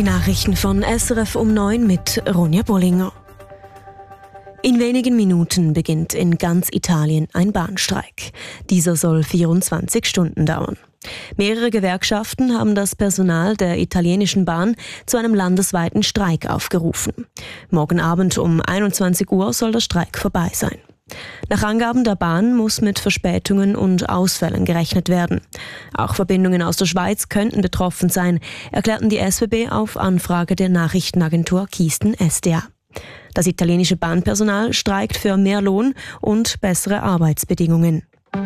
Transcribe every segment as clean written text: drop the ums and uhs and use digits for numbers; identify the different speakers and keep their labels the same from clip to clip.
Speaker 1: Die Nachrichten von SRF um 9 mit Ronja Bollinger. In wenigen Minuten beginnt in ganz Italien ein Bahnstreik. Dieser soll 24 Stunden dauern. Mehrere Gewerkschaften haben das Personal der italienischen Bahn zu einem landesweiten Streik aufgerufen. Morgen Abend um 21 Uhr soll der Streik vorbei sein. Nach Angaben der Bahn muss mit Verspätungen und Ausfällen gerechnet werden. Auch Verbindungen aus der Schweiz könnten betroffen sein, erklärten die SBB auf Anfrage der Nachrichtenagentur Keystone SDA. Das italienische Bahnpersonal streikt für mehr Lohn und bessere Arbeitsbedingungen.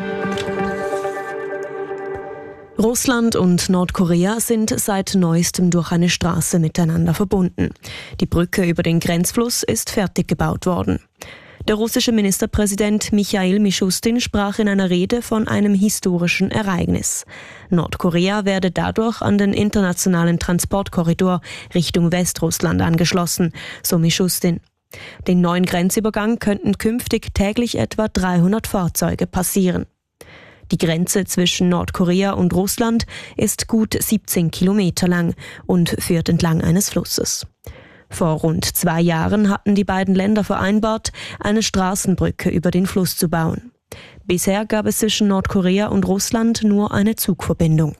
Speaker 1: Russland und Nordkorea sind seit neuestem durch eine Straße miteinander verbunden. Die Brücke über den Grenzfluss ist fertig gebaut worden. Der russische Ministerpräsident Michail Mishustin sprach in einer Rede von einem historischen Ereignis. Nordkorea werde dadurch an den internationalen Transportkorridor Richtung Westrussland angeschlossen, so Mishustin. Den neuen Grenzübergang könnten künftig täglich etwa 300 Fahrzeuge passieren. Die Grenze zwischen Nordkorea und Russland ist gut 17 Kilometer lang und führt entlang eines Flusses. Vor rund 2 Jahren hatten die beiden Länder vereinbart, eine Straßenbrücke über den Fluss zu bauen. Bisher gab es zwischen Nordkorea und Russland nur eine Zugverbindung.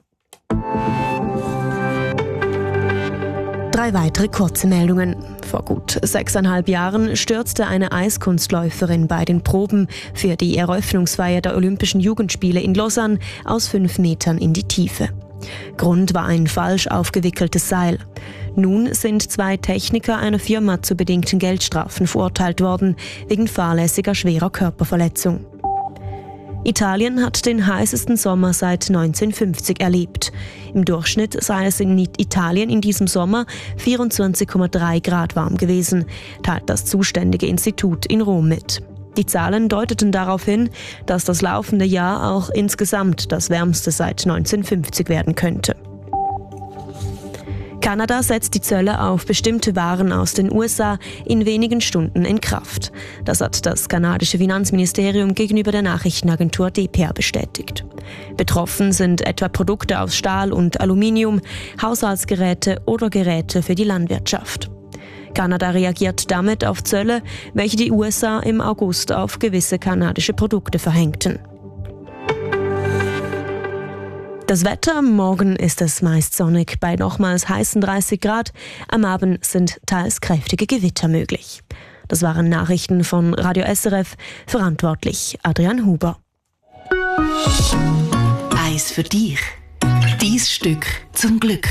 Speaker 1: 3 weitere kurze Meldungen. Vor gut 6,5 Jahren stürzte eine Eiskunstläuferin bei den Proben für die Eröffnungsfeier der Olympischen Jugendspiele in Lausanne aus 5 Metern in die Tiefe. Grund war ein falsch aufgewickeltes Seil. Nun sind 2 Techniker einer Firma zu bedingten Geldstrafen verurteilt worden, wegen fahrlässiger schwerer Körperverletzung. Italien hat den heißesten Sommer seit 1950 erlebt. Im Durchschnitt sei es in Italien in diesem Sommer 24,3 Grad warm gewesen, teilt das zuständige Institut in Rom mit. Die Zahlen deuteten darauf hin, dass das laufende Jahr auch insgesamt das wärmste seit 1950 werden könnte. Kanada setzt die Zölle auf bestimmte Waren aus den USA in wenigen Stunden in Kraft. Das hat das kanadische Finanzministerium gegenüber der Nachrichtenagentur DPA bestätigt. Betroffen sind etwa Produkte aus Stahl und Aluminium, Haushaltsgeräte oder Geräte für die Landwirtschaft. Kanada reagiert damit auf Zölle, welche die USA im August auf gewisse kanadische Produkte verhängten. Das Wetter: Morgen ist es meist sonnig bei nochmals heißen 30 Grad. Am Abend sind teils kräftige Gewitter möglich. Das waren Nachrichten von Radio SRF. Verantwortlich Adrian Huber.
Speaker 2: Eis für dich. Dein Stück zum Glück.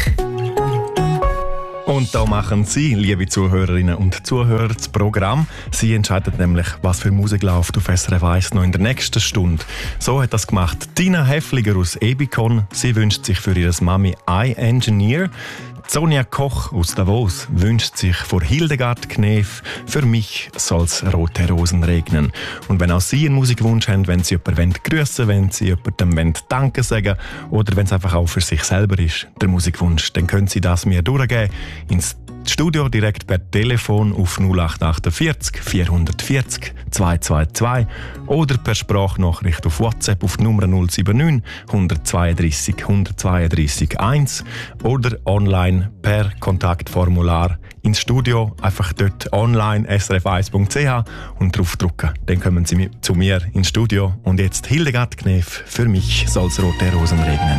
Speaker 3: Und da machen Sie, liebe Zuhörerinnen und Zuhörer, das Programm. Sie entscheiden nämlich, was für Musik läuft auf SRF 1 noch in der nächsten Stunde. So hat das gemacht Tina Häfliger aus Ebikon. Sie wünscht sich für ihre Mami iEngineer. Sonja Koch aus Davos wünscht sich vor Hildegard Knef: Für mich soll's rote Rosen regnen. Und wenn auch Sie einen Musikwunsch haben, wenn Sie jemanden grüssen wollen, wenn Sie jemandem Danke sagen oder wenn es einfach auch für sich selber ist, der Musikwunsch, dann können Sie das mir durchgeben ins Studio direkt per Telefon auf 0848 440 222 oder per Sprachnachricht auf WhatsApp auf die Nummer 079 132 132 1 oder online per Kontaktformular ins Studio. Einfach dort online srf1.ch und draufdrücken. Dann kommen Sie zu mir ins Studio. Und jetzt Hildegard Knef: Für mich soll's rote Rosen regnen.